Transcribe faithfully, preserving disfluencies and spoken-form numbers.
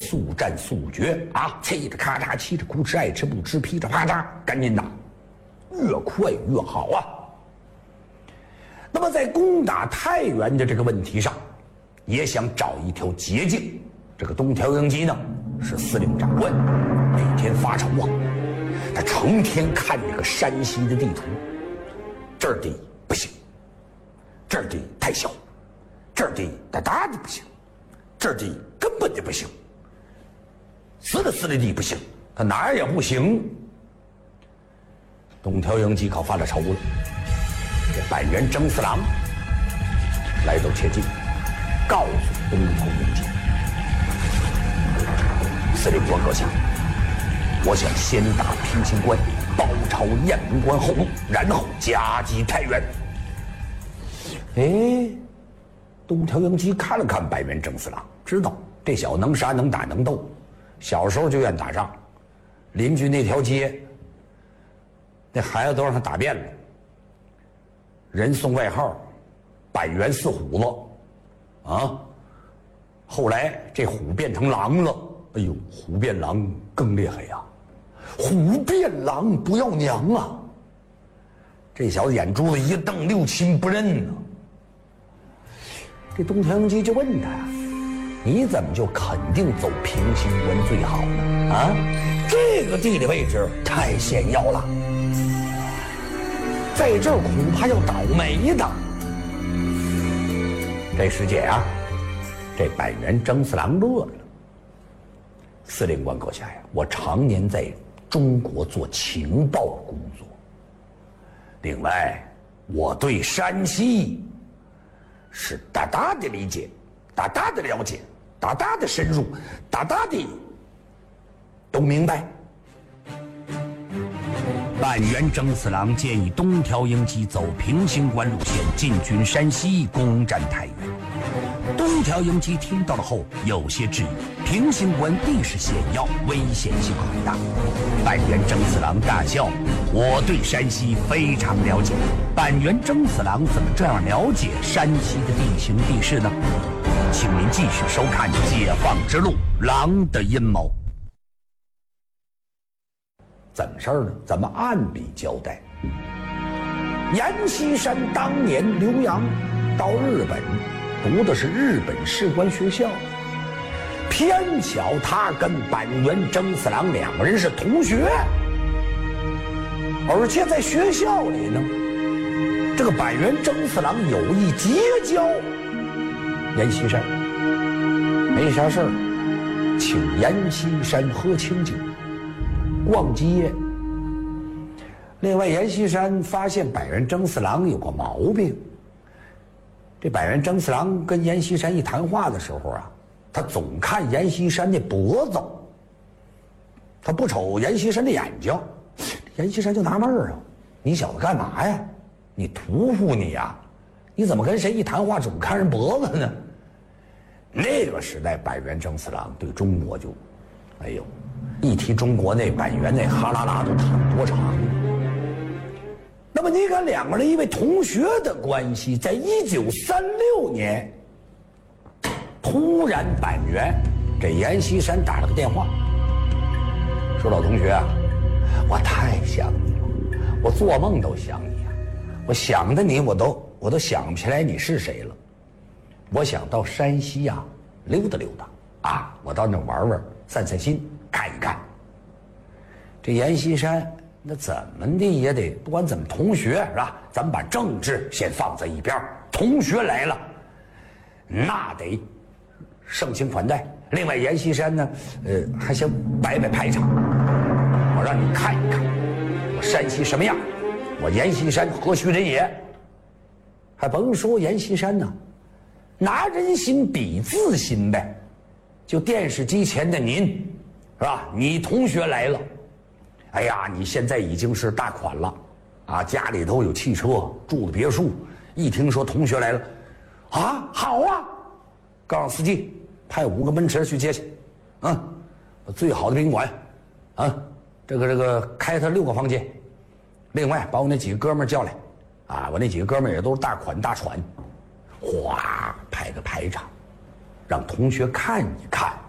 速战速决啊！嘁着咔嚓，嘁着哭哧，爱吃不吃，噼里啪嚓，赶紧打，越快越好啊！那么在攻打太原的这个问题上，也想找一条捷径。这个东条英机呢，是司令长官，每天发愁啊，他成天看这个山西的地图，这儿地不行，这儿地太小，这儿地大大的不行，这儿地根本就不行，死了死了地不行，他哪儿也不行。东条英机可发了愁了，这板垣征四郎来到切近，告诉东条英机，司令官阁下，我想先打平型关，包抄雁门关后路，然后夹击太原。哎，东条英机看了看板垣征四郎，知道这小子能杀能打能斗，小时候就愿打仗，邻居那条街那孩子都让他打遍了，人送外号板垣四虎子啊，后来这虎变成狼了，哎呦，虎变狼更厉害呀！虎变狼不要娘啊！这小子眼珠子一瞪，六亲不认呢。这东条英机就问他呀：“你怎么就肯定走平型关最好呢？啊，这个地理位置太险要了，在这儿恐怕要倒霉的。”这时节啊，这板垣征四郎乐了。司令官阁下呀，我常年在中国做情报工作，另外我对山西是大大的理解，大大的了解，大大的深入，大大的都明白。板垣征四郎建议东条英机走平型关路线进军山西，攻占太原。东条英机听到了后有些质疑，平型关地势险要，危险性很大。板垣征四郎大笑：“我对山西非常了解。”板垣征四郎怎么这样了解山西的地形地势呢？请您继续收看《解放之路：狼的阴谋》。怎么事儿呢？咱们按理交代。阎锡山当年留洋到日本，读的是日本士官学校，偏巧他跟板垣征四郎两个人是同学，而且在学校里呢，这个板垣征四郎有意结交阎锡山，没啥事儿，请阎锡山喝清酒，逛街。另外，阎锡山发现板垣征四郎有个毛病。这板垣征四郎跟阎锡山一谈话的时候啊，他总看阎锡山的脖子，他不瞅阎锡山的眼睛。阎锡山就纳闷啊，你小子干嘛呀？你屠夫你呀？你怎么跟谁一谈话总看人脖子呢？那个时代，板垣征四郎对中国就，哎呦，一提中国那板垣那哈啦啦都淌多长。那么你看两个人因为同学的关系，在一九三六年，突然板垣给阎锡山打了个电话，说：“老同学啊，我太想你了，我做梦都想你啊，我想的你我都我都想不起来你是谁了。我想到山西啊溜达溜达啊，我到那玩玩，散散心，看一看。”这阎锡山那怎么的也得，不管怎么同学是吧？咱们把政治先放在一边，同学来了，那得盛情款待。另外，阎锡山呢，呃，还想摆摆排场，我让你看一看我山西什么样，我阎锡山何许人也？还甭说阎锡山呢，拿人心比自心呗。就电视机前的您，是吧？你同学来了。哎呀，你现在已经是大款了，啊，家里头有汽车，住的别墅。一听说同学来了，啊，好啊，告诉司机派五个奔驰去接去，啊，最好的宾馆，啊，这个这个开他六个房间，另外把我那几个哥们儿叫来，啊，我那几个哥们儿也都是大款大船，哗，排个排场，让同学看一看。